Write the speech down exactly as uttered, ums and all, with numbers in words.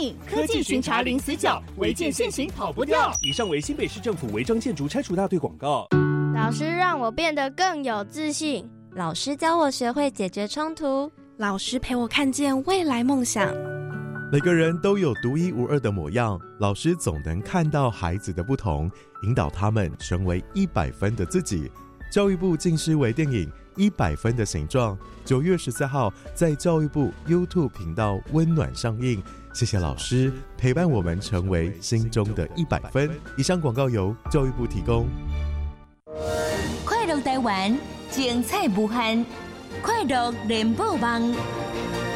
影，科技巡查零死角，违建现行跑不掉。 以上为新北市政府违章建筑拆除大队广告。 老师让我变得更有自信， 老师教我学会解决冲突， 老师陪我看见未来梦想。 每个人都有独一无二的模样，老师总能看到孩子的不同，引导他们成为一百分的自己。教育部近视微电影《一百分的形状》九月十四号在教育部 YouTube 频道温暖上映。谢谢老师陪伴我们成为心中的一百分。以上广告由教育部提供。 快乐台湾，精彩无限，快乐联播网。